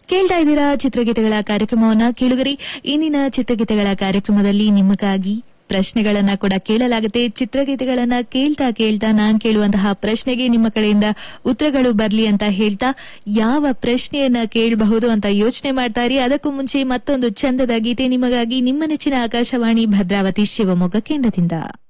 ಕೇಳ್ತಾ ಇದ್ದೀರಾ ಚಿತ್ರಗೀತೆಗಳ ಕಾರ್ಯಕ್ರಮವನ್ನ. ಕೇಳುಗರಿ, ಇಂದಿನ ಚಿತ್ರಗೀತೆಗಳ ಕಾರ್ಯಕ್ರಮದಲ್ಲಿ ನಿಮಗಾಗಿ ಪ್ರಶ್ನೆಗಳನ್ನ ಕೂಡ ಕೇಳಲಾಗುತ್ತೆ. ಚಿತ್ರಗೀತೆಗಳನ್ನ ಕೇಳ್ತಾ ಕೇಳ್ತಾ ನಾನ್ ಕೇಳುವಂತಹ ಪ್ರಶ್ನೆಗೆ ನಿಮ್ಮ ಕಡೆಯಿಂದ ಉತ್ತರಗಳು ಬರ್ಲಿ ಅಂತ ಹೇಳ್ತಾ ಯಾವ ಪ್ರಶ್ನೆಯನ್ನ ಕೇಳಬಹುದು ಅಂತ ಯೋಚನೆ ಮಾಡ್ತಾ ಇರಿ. ಅದಕ್ಕೂ ಮುಂಚೆ ಮತ್ತೊಂದು ಚಂದದ ಗೀತೆ ನಿಮಗಾಗಿ ನಿಮ್ಮ ನೆಚ್ಚಿನ ಆಕಾಶವಾಣಿ ಭದ್ರಾವತಿ ಶಿವಮೊಗ್ಗ ಕೇಂದ್ರದಿಂದ.